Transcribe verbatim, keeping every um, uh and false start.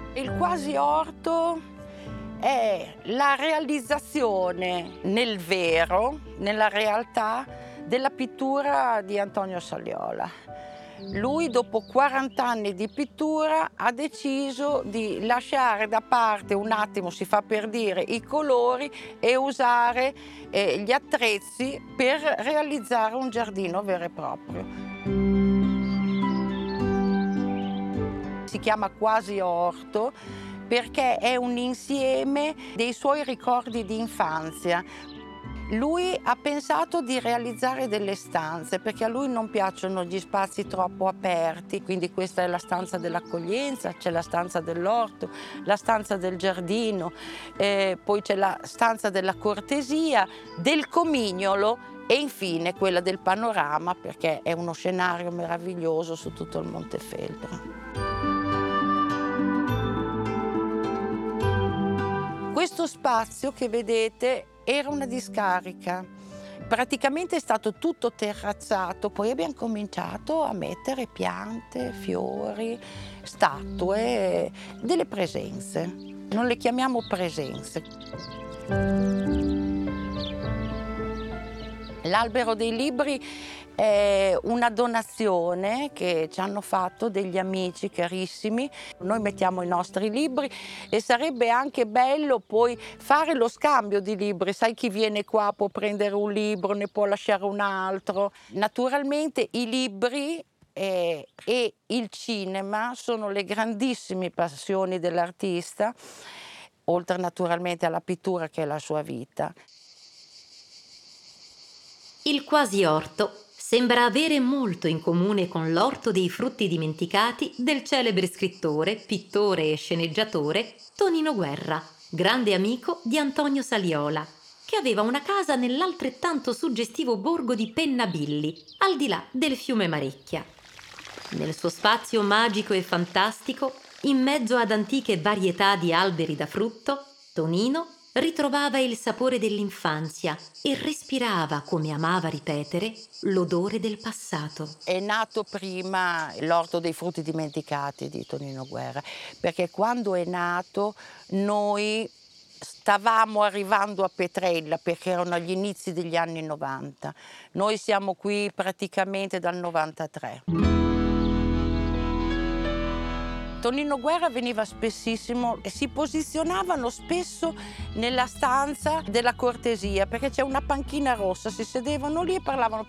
Il quasi orto è la realizzazione nel vero, nella realtà, della pittura di Antonio Saliola. Lui, dopo quaranta anni di pittura, ha deciso di lasciare da parte un attimo, si fa per dire, i colori e usare eh, gli attrezzi per realizzare un giardino vero e proprio. Si chiama quasi orto perché è un insieme dei suoi ricordi di infanzia. Lui ha pensato di realizzare delle stanze perché a lui non piacciono gli spazi troppo aperti, quindi questa è la stanza dell'accoglienza, c'è la stanza dell'orto, la stanza del giardino, eh, poi c'è la stanza della cortesia, del comignolo e infine quella del panorama, perché è uno scenario meraviglioso su tutto il Montefeltro. Questo spazio che vedete era una discarica, praticamente è stato tutto terrazzato, poi abbiamo cominciato a mettere piante, fiori, statue, delle presenze. Non le chiamiamo presenze. L'Albero dei Libri è una donazione che ci hanno fatto degli amici carissimi. Noi mettiamo i nostri libri e sarebbe anche bello poi fare lo scambio di libri. Sai, chi viene qua può prendere un libro, ne può lasciare un altro. Naturalmente i libri e, e il cinema sono le grandissime passioni dell'artista, oltre naturalmente alla pittura che è la sua vita. Il quasi orto sembra avere molto in comune con l'Orto dei frutti dimenticati del celebre scrittore, pittore e sceneggiatore Tonino Guerra, grande amico di Antonio Saliola, che aveva una casa nell'altrettanto suggestivo borgo di Pennabilli, al di là del fiume Marecchia. Nel suo spazio magico e fantastico, in mezzo ad antiche varietà di alberi da frutto, Tonino ritrovava il sapore dell'infanzia e respirava, come amava ripetere, l'odore del passato. È nato prima l'Orto dei frutti dimenticati di Tonino Guerra, perché quando è nato noi stavamo arrivando a Petrella, perché erano agli inizi degli anni novanta. Noi siamo qui praticamente dal novantatré. Tonino Guerra veniva spessissimo e si posizionavano spesso nella stanza della cortesia, perché c'è una panchina rossa, si sedevano lì e parlavano